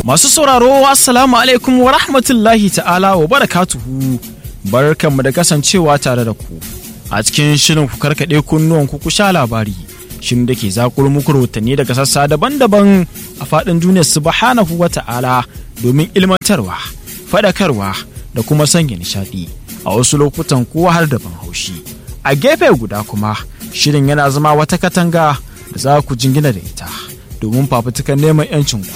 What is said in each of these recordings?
Masu sauraro assalamu alaikum wa rahmatullahi ta'ala wa barakatuhu. Barkanmu da kasancewa tare da ku a cikin shirin ku karkade kunnuwan ku sha labari. Shin da ke zakuro muku rahotanni daga sassa daban-daban a faɗin duniyar subhanahu wa ta'ala domin ilmantarwa, faɗakarwa da kuma sanya nishaɗi. A wasu lokutan kowa har da ban haushi. A gefe guda kuma shirin yana zama wata katanga da za ku jingina da ita domin fafutukan neman 'yancinku.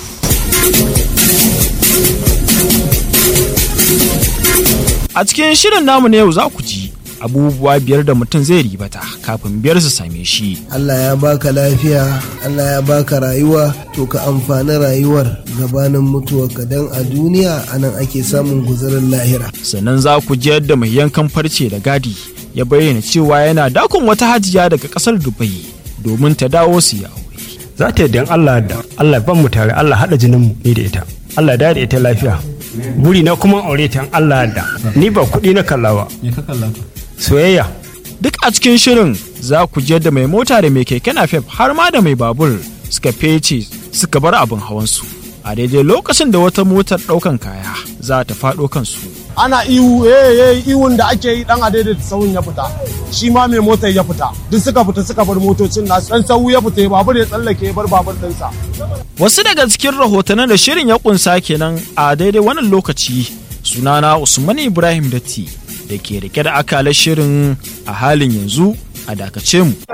A cikin shirin namu na yau za ku ji abubuwa 5 da mutum zai ribata kafin 5 su same shi. Allah ya baka lafiya, Allah ya baka rayuwa, to ka amfani rayuwar gabanin mutuwarka don a duniya anan ake samun guzurin lahira. Sannan za ku ji yadda mai yankan farce da gadi ya bayyana cewa yana dakon wata hajiya daga kasar Dubai domin ta dawo su yi aure. Za ta yadda Allah da Allah ban mu tare, Allah haɗa jininmu ni da ita, Allah da ita lafiya. Buri na kuma aure ta Allah da ni ba kuɗi na kallawa. Soyayya. Duk a cikin shirin za ku je da mai mota da mai keke napep har ma da mai babur suka fece suka bar abin hawansu a daidai lokacin da wata motar ɗaukan kaya za ta faɗo kansu. Ana iwun da ake yi dan adaidaita sahun ya fita, shi ma mai motar ya fita, duk suka bar motocin nasu, dan sahu ya fita, babur ya tsallake ya bar babur ɗinsa. Wasu daga cikin rahotannin da shirin ya kunsa kenan a daidai wannan lokaci. Sunana Usman Ibrahim Datti da ke rike da akalar shirin a halin yanzu a dakace mu.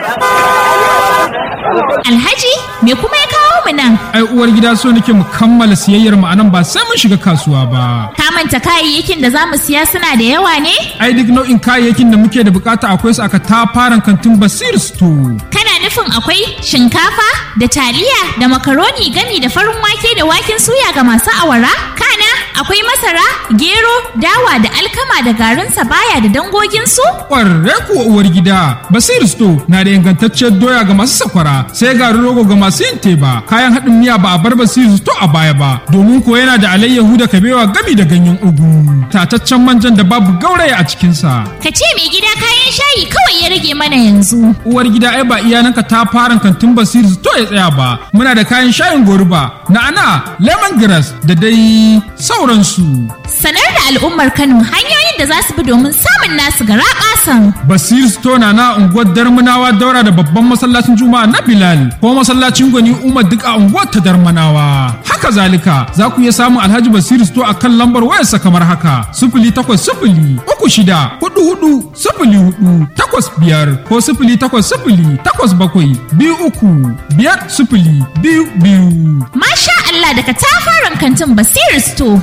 Alhaji, me kuma ya kawo mu nan? Ai uwar gida so nake mu kammala siyayyar mu anan ba sai mun shiga kasuwa ba. Ka manta kayayyakin da zamu siya suna da yawa ne? Ai duk nau'in kayayyakin da muke da bukata akwai su aka tafaran kantin Basir Store. Kana nufin akwai shinkafa da taliya da makaroni gami da farin wake da waken suya ga masu awara? Kana akwai masara, gero, dawa da alkama da garin sabaya da dangoginsu? Ƙwarre kuwa uwar gida, Basir Store na da ingantacciyar doya ga masu sakwara, sai garin rogo ga masu yin teba. Kayan haɗin miya ba a bar Basir Store a baya ba, domin ko yana da alayyahu da kabewa gami da ganyen ugu. Tataccen manjan da babu gauraya a cikinsa. Ka ce mai gida kayan shayi kawai ya rage mana yanzu. Uwar gida ai ba iyananka ta fara kantin Basir Store ya tsaya ba. Muna da kayan shayin goruba, na'ana, lemongrass da dai sauransu. Sanar da al'ummar Kano hanyoyin da za su bi domin samun nasu garaɓasan. Basir Store na unguwar Darmanawa daura da babban masallacin Juma'a na Bilal ko masallacin Gwani Umar duk a unguwar ta Darmanawa. Haka zalika za ku iya samun Alhaji Basir Store a kan lambar wayarsa kamar haka: 080 36 44 04 85 ko 080 87 23 5022. Masha Allah, daga tafaran kantin Basir Store.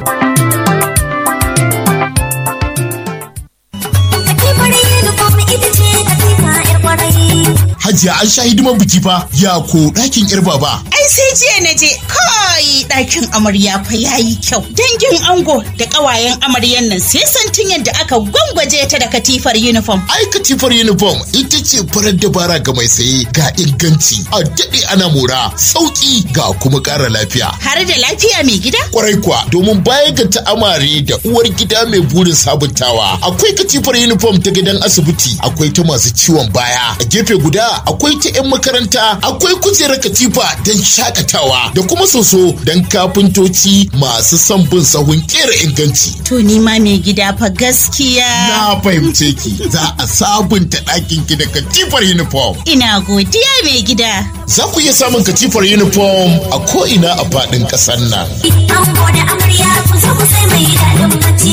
Hajiya an sha hidimar biki fa, ya ko ɗakin ƴar baba. Ai sai jiya na je, kai ɗakin amarya fa yayi kyau. Dangin ango da ƙawayen amaryan nan sai santin yadda aka gwangwaje ta da katifar uniform. Ai katifar uniform ita ce farar dabara ga mai saye, ga inganci, a daɗe ana mora, sauƙi ga kuma ƙara lafiya. Har da lafiya mai gida? Kwarai kuwa, domin baya ga ta amare da uwar gida mai burin sabuntawa, akwai katifar uniform ta gidan asibiti, akwai ta masu ciwon baya, a gefe guda akwai ta 'yan makaranta, akwai kujerar katifa don shakatawa da kuma soso don kafintoci masu son bin sahun kera inganci. To ni ma mai gida fa gaskiya. Na fahimce ki, za a sabunta ɗakin ki da katifar uniform. Ina godiya mai gida. Za ku iya samun katifar uniform a ko'ina a faɗin ƙasar nan. Ango da amarya ku zo ku sai mai daɗin bacci.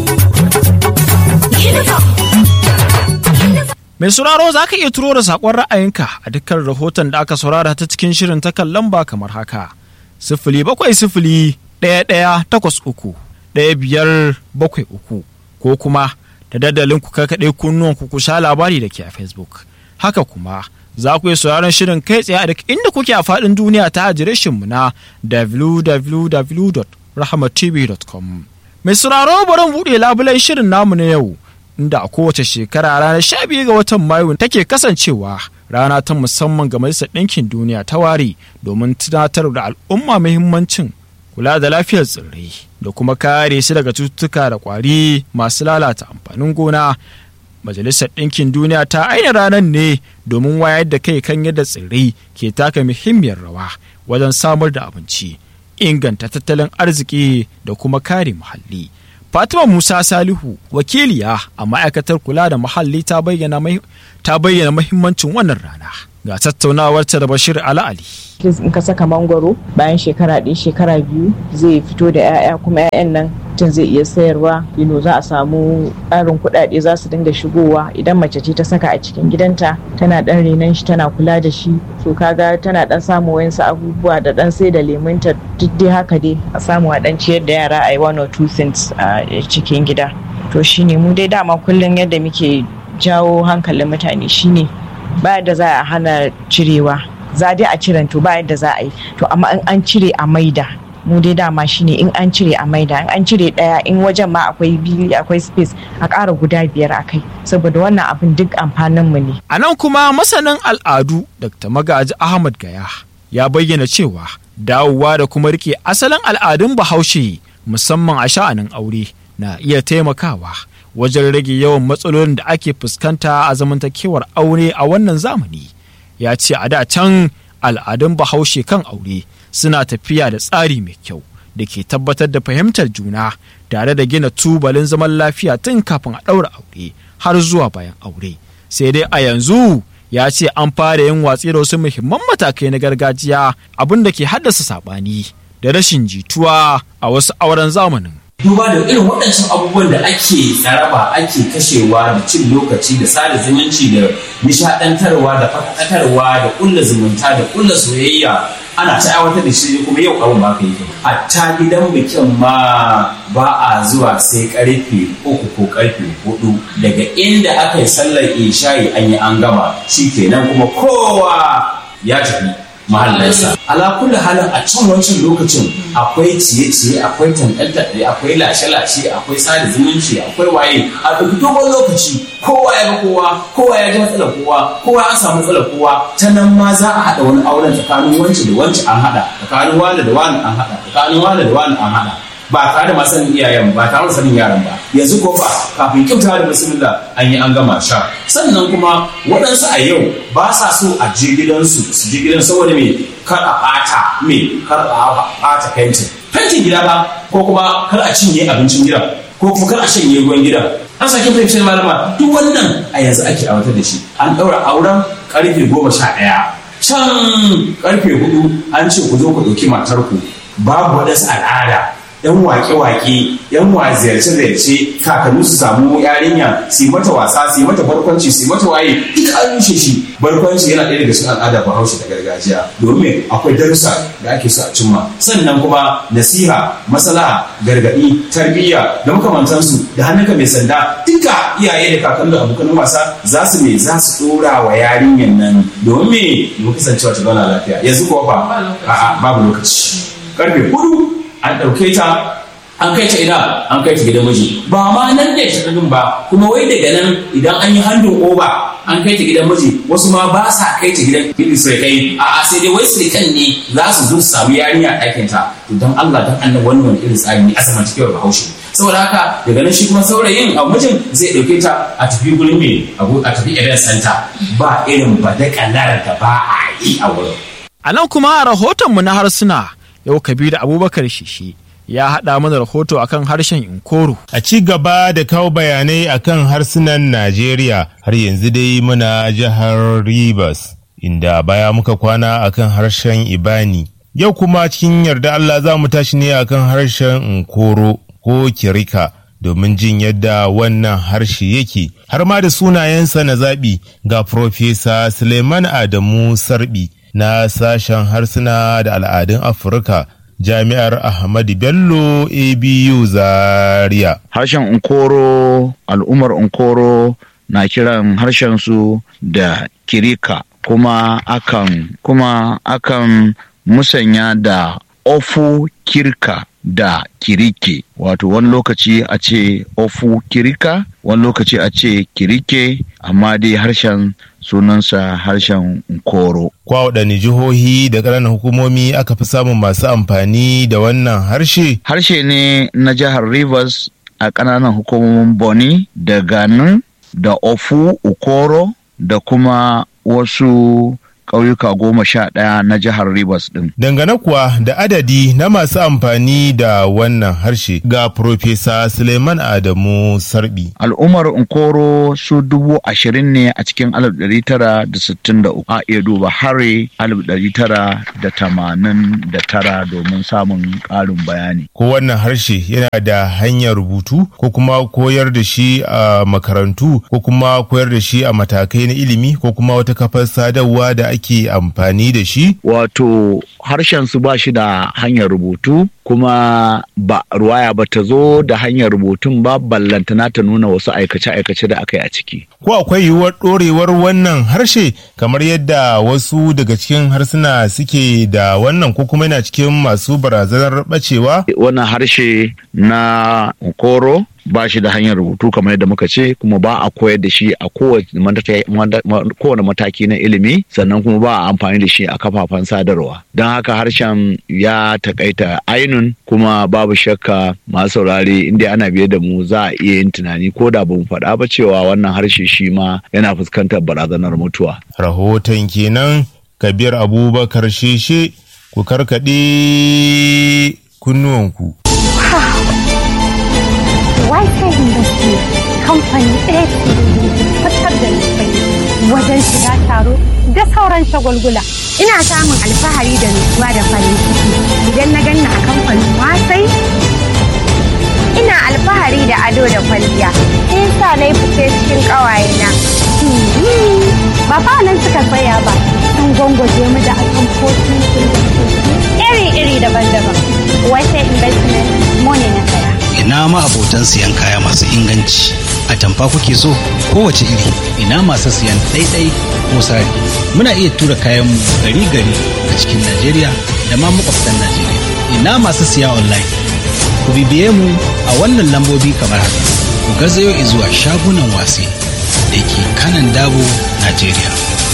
Uniform. Mai sauraro za ka iya turo da saƙon ra'ayinka a dukkan rahoton da aka saurara ta cikin shirin ta kan lamba kamar haka: 07078315573 ko kuma da dandalin ku kaɗai kunnuwan ku sha labari da ke a Facebook. Haka kuma za ku iya sauraron shirin kai tsaye a duk inda kuke a faɗin duniya ta adireshinmu na www.rahmattv.com. Mai sauraro bari mu buɗe labulen shirin namu na yau, inda a kowace shekara ranar 12 ga watan Mayu take kasancewa rana ta musamman ga Majalisar Ɗinkin Duniya ta ware domin tunatar da al'umma muhimmancin kula da lafiyar tsirrai da kuma kare su daga cututtuka da ƙwari masu lalata amfanin gona. Majalisar Ɗinkin Duniya ta aina ranar ne domin wayar da kai kan yadda tsirrai ke taka muhimmiyar rawa wajen samar da abinci, inganta tattalin arziki da kuma kare muhalli. Fatima Musa Salihu, wakiliya a ma'aikatar kula da muhalli, ta bayyana muhimmancin wannan rana. Ga tattaunawar ta da Bashir Ali. In ka saka mangwaro bayan shekara ɗaya shekara biyu zai fito da 'ya'ya, kuma 'ya'yan nan mutum zai iya sayarwa, za a samu ƙarin kuɗaɗe za su dinga shigowa. Idan mace ce ta saka a cikin gidanta tana ɗan renon shi tana kula da shi, to kaga tana ɗan samu wayansu abubuwa da ɗan sai da lemunta, duk dai haka dai a samu a ɗan ciyar da yara a yi 1 or 2 cents a cikin gida. To shine mu dai dama kullum yadda muke jawo hankalin mutane shine ba da za a hana cirewa, za dai a ciren to ba yadda za a yi, to amma in an cire a maida. Mu dai dama shine in an cire a maida, in an cire ɗaya, in wajen ma akwai bili akwai space a ƙara guda 5 a kai, saboda wannan abin duk amfanin mu ne. A nan kuma masanin al'adu Dr. Magaji Ahmad Gaya ya bayyana cewa dawowa da kuma rike asalin al'adun Bahaushe musamman a sha'anin aure na iya taimakawa wajen rage yawan matsalolin da ake fuskanta a zamantakewar aure a wannan zamani. Ya ce a da can al'adun Bahaushe kan aure suna tafiya da tsari mai kyau da ke tabbatar da fahimtar juna tare da gina tubalin zaman lafiya tun kafin a ɗaura aure har zuwa bayan aure. Sai dai a yanzu ya ce an fara yin watsi da wasu muhimman matakai na gargajiya, abin da ke haddasa saɓani da rashin jituwa a wasu auren zamanin. Duba da irin waɗancan abubuwan da ake tsaraba, ake kashewa da cin lokaci da sada zumunci da nishaɗantarwa da faɗakarwa da ƙulla zumunta da ƙulla soyayya, ana ta aiwatar da shi kuma yau abin ba ka yi. A ta gidan bikin ma ba a zuwa sai karfe 3 ko karfe 4 daga inda aka yi sallar isha'i an yi an gama, shi kenan kuma kowa ya tafi mahallarsa. Ala kulli halin a can wancan lokacin akwai ciye-ciye, akwai tanɗe-tanɗe, akwai lashe-lashe, akwai sada zumunci, akwai waye. A ɗauki dogon lokaci kowa ya ga kowa ya ji matsalar kowa an samu matsalar kowa. Ta nan ma za a haɗa wani auren tsakanin wance da wance an haɗa, tsakanin wane da wane an haɗa, tsakanin wane da wane an haɗa. Ba tare da masanin iyayen ba tare da sanin yaran ba. Yanzu ko fa kafin kyauta da bismillah an yi an gama sha. Sannan kuma waɗansu a yau ba sa so a je gidansu su je gidan saboda me kar a ɓata fentin gida ba, ko kuma kar a cinye abincin gida, ko kuma kar a shanye ruwan gida. An sake fahimtar malama duk wannan a yanzu ake aiwatar da shi. An ɗaura auren karfe 11 can karfe 4 an ce ku zo ku ɗauki matarku. Babu waɗansu al'ada, yan wake-wake, yan ziyarce-ziyarce, kakanni su samu yarinya su yi mata wasa, su yi mata barkwanci, su yi mata waye, duk an rushe shi. Barkwanci yana ɗaya daga cikin al'ada Bahaushe da gargajiya, domin akwai darussa da ake so a cimma. Sannan kuma nasiha, maslaha, gargaɗi, tarbiyya da makamantansu da hannunka mai sanda, duka iyaye da kakanni da abokan wasa za su ɗora wa yarinyan nan domin mu kasancewa ta zauna lafiya. Yanzu kuwa fa a'a babu lokaci. Karfe 4 an ɗauke ta an kai ta ina, an kai ta gidan miji, ba ma nan da ta ba, kuma wai daga nan idan an yi handin oba an kai ta gidan miji, wasu ma ba sa kai ta gidan sirikai, a'a sai dai wai sirikan ne za su zo su samu yarinya a ɗakin ta. To don Allah don Allah wannan irin tsari ne a zamantakewar Bahaushe. Saboda haka daga nan shi kuma saurayin a mijin zai ɗauke ta a tafi gurin a tafi event center, ba irin badakalar da ba a yi a wurin. A nan kuma rahotonmu na harsuna yau Kabiru Abubakar Shishi ya haɗa mana rahoto akan harshen Inkoro. A ci gaba da kawo bayanai akan harsunan Najeriya, har yanzu dai muna jihar Rivers, inda baya muka kwana akan harshen Ibani. Yau kuma cikin yarda Allah za mu tashi ne akan harshen Inkoro ko Kirika domin jin yadda wannan harshe yake, har ma da sunayensa na zaɓi ga Profesa Suleiman Adamu Sarbi na sashen harsuna da al'adun Afirka, Jami'ar Ahmadu Bello ABU Zaria. Harshen Nkoro, al'ummar Nkoro na kiran harshen su da Kirika, kuma akan musanya da Ofu Kirka da Kirike, wato wani lokaci a ce Ofu Kirika, wani lokaci a ce Kirike, amma dai harshen sunansa harshen Nkoro. Kwa waɗanne jihohi da ƙananan hukumomi aka fi samun masu amfani da wannan harshe? Harshe ne na jihar Rivers a ƙananan hukumomin Boni da Ganin da Ofu Ukoro da kuma wasu ƙauyuka 11 na jihar Rivers ɗin. Dangane kuwa da adadi na masu amfani da wannan harshe ga Profesa Suleiman Adamu Sarbi. Al'ummar Nkoro su 20,000 ne a cikin 1963, a iya duba Hare 1989 domin samun ƙarin bayani. Ko wannan harshe yana da hanyar rubutu ko kuma koyar da shi a makarantu ko kuma koyar da shi a matakai na ilimi ko kuma wata kafar sadarwa da ake amfani da shi? Wato harshen su ba shi da hanyar rubutu kuma ba ruwaya ba ta zo da hanyar rubutun ba, ballantana ta nuna wasu aikace-aikace da aka yi a ciki. Ko akwai yiwuwar ɗorewar wannan harshe kamar yadda wasu daga cikin harsuna suke da wannan ko kuma yana cikin masu barazanar bacewa? Wannan harshe na Nkoro ba shi da hanyar rubutu kamar yadda muka ce, kuma ba a koyar da shi a kowane mataki na ilimi, sannan kuma ba a amfani da shi a kafafen sadarwa. Don haka harshen ya takaita ainun, kuma babu shakka masu saurare inda ana biye da mu za a iya yin tunani ko da ba mu faɗa ba cewa wannan harshe shi ma yana fuskantar barazanar mutuwa. Rahoton kenan Kabir Abubakar Sheshe, ku karkaɗe kunnuwanku. Wi-Fi Industry kamfani ɗaya ce fitar da nufai wajen shiga taro da sauran shagulgula. Ina samun alfahari da nutsuwa da farin ciki idan na ganna a kamfanin Wasai. Ina alfahari da ado da kwalliya, sai sa na yi fice cikin ƙawayena. Ba fa nan suka tsaya ba, sun gwangwaje mu da atamfofin iri-iri daban-daban. Wi-Fi Investment Money na saya. Ina ma abotan siyan kaya masu inganci, a tamfa kuke so kowace iri, ina masu siyan ɗaiɗai ko sari. Muna iya tura kayan mu gari-gari a cikin Najeriya da ma makwabtan Najeriya. Ina masu siya online, ku bibiye mu a wannan lambobi kamar haka. Ku garzayo zuwa shagunan wasi da ke kanan Dabo, Najeriya.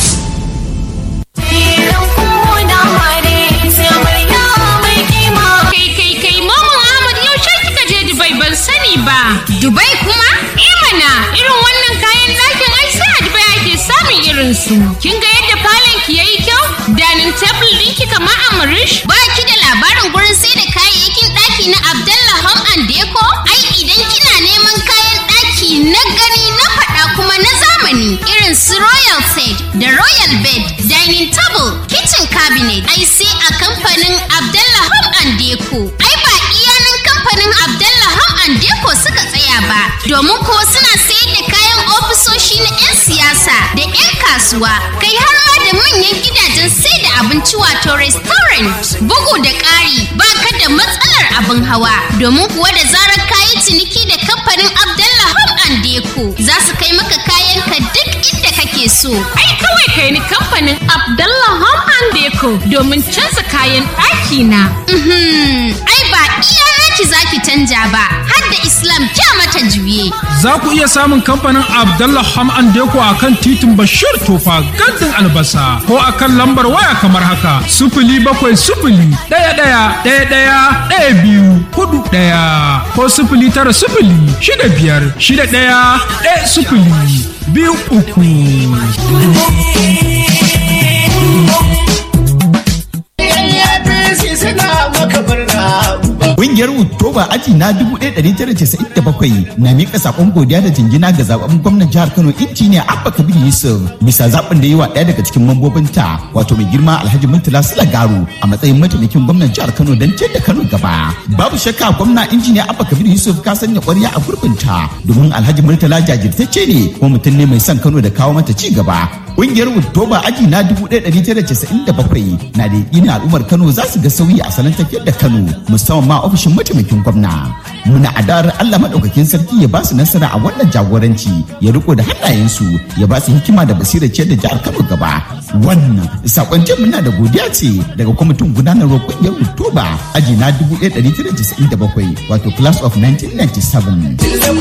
Ba Dubai kuma? Mana irin wannan kayan ɗakin ai sai a Dubai ake samun irin su. Kin ga yadda falon ki yayi kyau? Dining table ɗinki kamar Amrish? Ba ki da labarin gurin sai da kayayyakin ɗaki na Abdallah Home and Deco? Ai idan kina neman kayan ɗaki na gani na faɗa kuma na zamani irin su Royal Set da Royal Bed, Dining Table, Kitchen Cabinet, ai sai a kamfanin Abdallah Home and Deco. Ai ba iyanan kamfanin Abdallah Home and Deco suka tsaya ba, domin kuwa suna sayar da kayan ofisoshi na 'yan siyasa da 'yan kasuwa, kai har ma da manyan gidajen sai da abinci wato restaurant. Bugu da ƙari, ba ka da matsalar abin hawa, domin kuwa da zarar kayi ciniki da kamfanin Abdallah Home and Deco za su kai maka kayan ka duk inda kake so. Ai kawai kai ni kamfanin Abdallah Home and Deco domin canza kayan ɗaki na. Ai ba iya naki zaki canja ba, har da Islam kya mata juye. Za ku iya samun kamfanin Abdallah Home and Deco a kan titin Bashir Tofa gandun albasa ko a kan lambar waya kamar haka 0700-1111-1241 ko 090-103. Ƙungiyar Oktoba aji na 1997 na miƙa saƙon godiya da jinjina ga zaɓen gwamnan jihar Kano injiniya Abba Kabir Yusuf bisa zaɓen da yi wa ɗaya daga cikin mambobinta wato mai girma Alhaji Murtala Sulagaru a matsayin mataimakin gwamnan jihar Kano don ciyar da Kano gaba. Babu shakka gwamna injiniya Abba Kabir Yusuf ka sanya ƙwarya a gurbinta domin Alhaji Murtala jajirtacce ne kuma mutum ne mai son Kano da kawo mata ci gaba. Ƙungiyar Oktoba aji na 1997 na da yaƙinin al'ummar Kano za su ga sauyi a salon tafiyar da Kano musamman ma ofishin mataimakin gwamna. Muna addu'ar Allah madaukakin sarki ya ba su nasara a wannan jagoranci, ya riko da hannayensu, ya ba su hikima da basira ciyar da jihar Kano gaba. Wannan sakon jin muna da godiya ce daga kwamitin gudanarwar ƙungiyar Oktoba aji na 1997 wato class of 1997.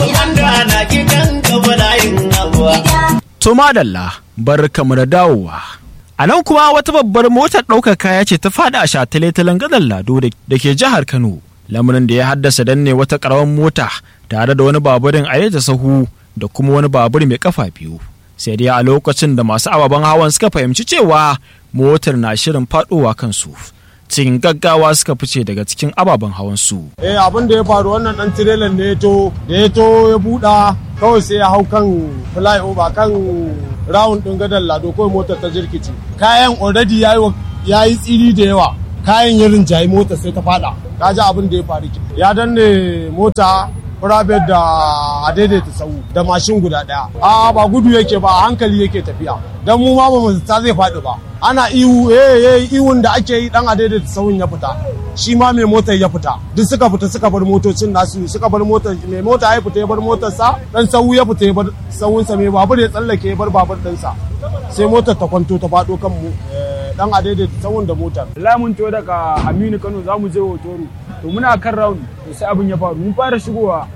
To madalla, barkamu da dawowa. A nan kuma wata babbar motar ɗaukar kaya ce ta fada a shataletalen gadar Lado da ke jihar Kano. Lamarin da ya haddasa danne wata ƙaramar mota tare da wani baburin a ta sahu da kuma wani babur mai kafa biyu. Sai dai a lokacin da masu ababen hawan suka fahimci cewa motar na shirin faɗowa kansu. Cikin gaggawa suka fice daga cikin ababen hawansu. Abin da ya faru wannan ɗan tirelan ne ya buɗa kawai sai ya hau kan flyover kan round ɗin gadon lado kawai motar ta jirkice. Kayan already ya yi tsiri da yawa. Kayan ya rinjayi motar sai ta faɗa. Ka ji abin da ya faru. Ya danne mota private da a daidaita sau da mashin guda daya. Ba gudu yake ba, a hankali yake tafiya. Dan mu ma ba ta zai faɗi ba. Ana ihun da ake yi dan a daidaita sauyin ya fita. Shi ma mai motar ya fita. Duk suka fita suka bar motocin nasu, suka bar motar mai mota ya fita ya bar motarsa, dan sau ya fita ya bar sauwinsa, mai babur ya tsallake ya bar babur ɗinsa. Sai motar ta kwanto ta faɗo kan mu dan a daidaita sauyin da motar. Lamun to daga Aminu Kano za mu je Hotoro. To muna kan round to sai abin ya faru mun fara shigowa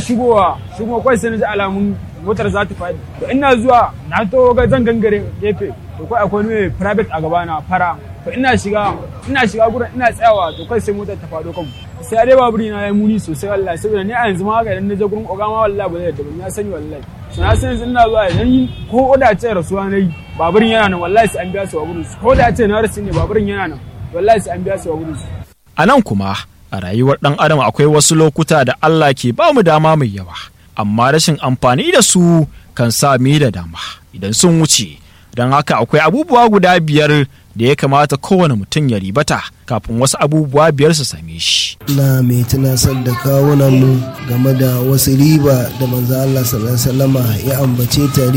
kai sai na ji alamun motar za ta faɗi to ina zuwa na to ga zan gangare gefe to kai akwai ne private a gaba na fara to ina shiga gurin ina tsayawa to kai sai motar ta faɗo kan sai dai baburi na yayi muni sosai wallahi saboda ni a yanzu ma ga idan na je gurin ogama wallahi ba zai yadda ba na sani wallahi na san ina zuwa idan ko oda ce rasuwa nayi baburin yana nan wallahi sai an biya su baburin ko da ce na rasu ne baburin yana nan wallahi sai an biya su baburin a nan kuma a rayuwar ɗan adam akwai wasu lokuta da Allah ke ba mu dama mai yawa amma rashin amfani da su kan sa mu da dama idan sun wuce don haka akwai abubuwa guda 5 da ya kamata kowane mutum ya ribata kafin wasu abubuwa 5 su same shi. Na mai tunasar da kawunan mu game da wasu riba da manzo Allah sallallahu alaihi wasallama ya ambace ta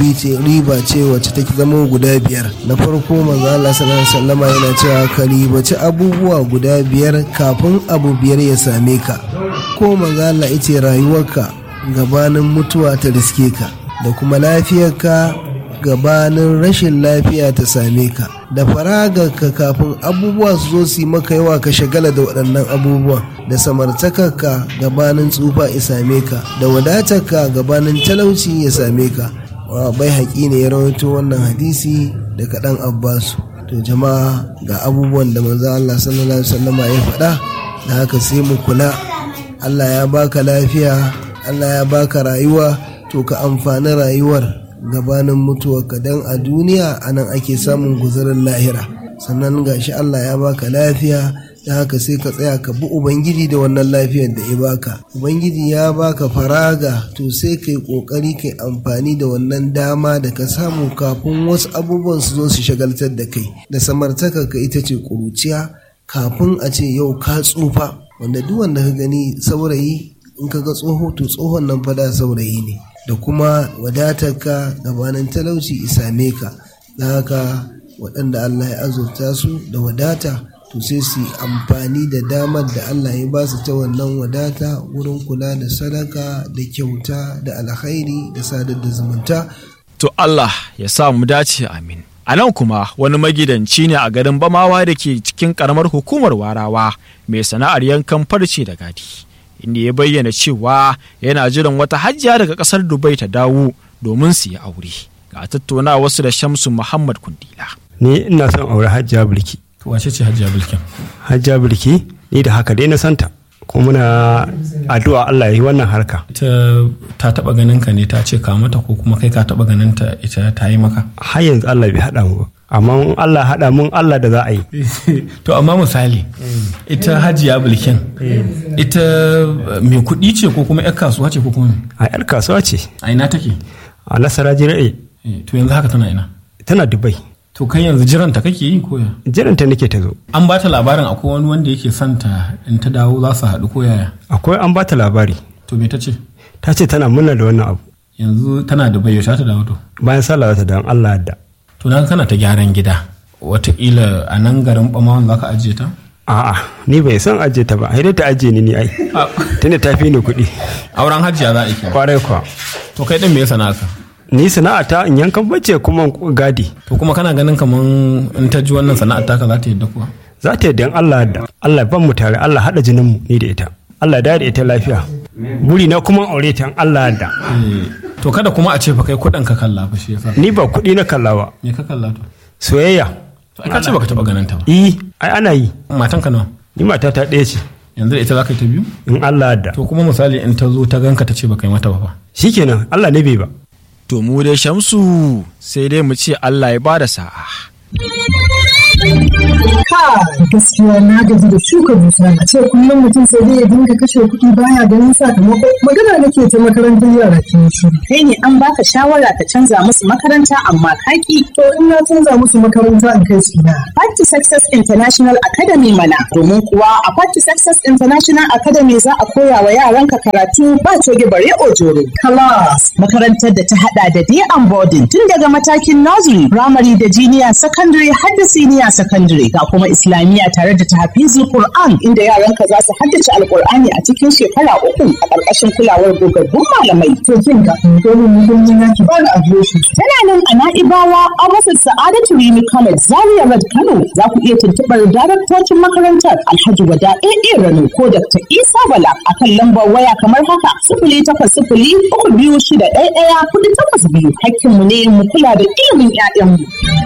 riba ce wacce take zama guda 5. Na farko manzo Allah sallallahu alaihi wasallama yana cewa ka ribaci abubuwa guda 5 kafin abu 5 ya same ka. Ko manzo Allah yace rayuwarka gabanin mutuwa ta riske ka da kuma lafiyarka gabanin rashin lafiya ta same ka da faragarka kafin abubuwa su zo su yi maka yawa ka shagala da waɗannan abubuwa da samartakarka gabanin tsufa ya same ka da wadatarka gabanin talauci ya same ka. Bai haƙi ne ya rawaito wannan hadisi da kaɗan Abbasu. To jama'a ga abubuwan da manzo Allah sallallahu alaihi wasallama ya faɗa da haka sai mu kula. Allah ya baka lafiya, Allah ya baka rayuwa, to ka amfani rayuwar gabanin mutuwarka don a duniya anan ake samun guzurin lahira. Sannan gashi Allah ya baka lafiya da haka sai ka tsaya ka bi Ubangiji da wannan lafiyar da ya baka. Ubangiji ya baka faraga to sai kai kokari kai amfani da wannan dama da ka samu kafin wasu abubuwan su zo su shagaltar da kai. Da samartaka ka ita ce kuruciya kafin a ce yau ka tsufa, wanda duk wanda ka gani saurayi in ka ga tsoho to tsohon nan fada saurayi ne. Da kuma wadatarka gabanin talauci isame ka. Da haka waɗanda Allah ya azurta su da wadata to sai su amfani da damar da Allah ya ba su ta wannan wadata wurin kula da sadaka da kyauta da alkhairi da sadar da zumunta. To Allah ya sa mu dace, amin. A nan kuma wani magidanci ne a garin Bamawa da ke cikin karamar hukumar Warawa mai sana'ar yankan farce da gadi, inda ya bayyana cewa yana jiran wata hajjiya daga kasar Dubai ta dawo domin su yi aure. Ga tattauna wasu da Shamsu Muhammad Kundila. Ni ina son aure Hajjiya Bilki. To wace ce Hajjiya Bilki? Hajjiya Bilki ni da haka dai na santa. Kuma muna addu'a Allah ya yi wannan harka. Ita ta taba ganin ka ne ta ce ka mata ko kuma kai ka taba ganin ta ita ta yi maka? Har yanzu Allah bai haɗa mu ba. Amma in Allah haɗa mun Allah da za a yi. To amma misali ita Hajjiya Bilkin ita mai kuɗi ce ko kuma 'yar kasuwa ce ko kuma? A 'yar kasuwa ce. A ina take? A Nasara Jira'i. To yanzu haka tana ina? Tana Dubai. To kai yanzu jiranta kake yi koya? Jiranta nake ta zo. An ba ta labarin akwai wani wanda yake santa in ta dawo za su haɗu ko yaya? Akwai an ba ta labari. To me ta ce? Ta ce tana murna da wannan abu. Yanzu tana da bai yaushe ta dawo to? Bayan sallah ta dawo Allah yadda. To na kana ta gyaran gida. Wataƙila a nan garin Bamawan za ka ajiye ta? A'a ni bai san ajiye ta ba, haidai ta ajiye ni ai. Tunda ta fi ni kuɗi. Auren Hajjiya za a yi. Kwarai kuwa. To kai ɗin me sana'a ka? Ni sana'ata in yankan bacce kuma gadi. To kuma kana ganin kaman in ta ji wannan sana'ar taka za ta yadda kuwa? Za ta yadda in Allah yadda. Allah ban mu tare, Allah haɗa jinin mu ni da ita. Allah da ita lafiya. Buri na kuma aure ta in Allah yadda. To kada kuma a ce fa kai kuɗin ka kalla fa shi yasa. Ni ba kuɗi na kalla ba. Me ka kalla to? Soyayya. To ai ka ce baka taɓa ganin ta ba. Ai ana yi. Matan ka nawa? Ni mata ta ɗaya ce. Yanzu da ita za ka yi ta biyu? In Allah yadda. To kuma misali in ta zo ta ganka ta ce baka yi mata ba fa. Shikenan Allah ne bai ba. To mu dai Shamsu sai dai mu ce Allah ya bada sa'a. Gaskiya na gaji da shuka dusa a ce kullum mutum sai dai ya dinga kashe kuɗi baya ganin sakamako. Magana nake ta makarantar yara ke shi. Kai ne an baka shawara ka canza musu makaranta amma kaki. To in na canza musu makaranta in kai su ina. Path to Success International Academy mana. Domin kuwa a Path to Success International Academy za a koya wa yaranka karatu ba coge bare ojoro. Class. Makarantar da ta hada da day and boarding tun daga matakin nursery, primary da junior secondary har da senior secondary. Ga kuma Islamiyya tare da tahfizul Qur'an inda yaranka za su haddace Alqur'ani a cikin shekara 3 a ƙarƙashin kulawar gogaggun malamai. To kin ga domin mun yi ki ba adireshi. Tana nan a Na'ibawa a Masar Sa'adatu Rimi College Zaria Road Kano. Za ku iya tuntuɓar daraktocin makarantar Alhaji Wada AA Rano ko Dr. Isa Bala akan lambar waya kamar haka 0800 326 11 482. Hakkinmu ne mu kula da ilimin 'ya'yanmu.